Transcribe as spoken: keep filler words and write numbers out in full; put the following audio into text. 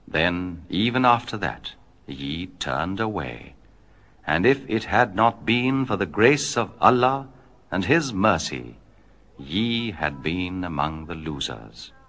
Then, even after that, ye turned away. And if it had not been for the grace of Allah and His mercy, ye had been among the losers.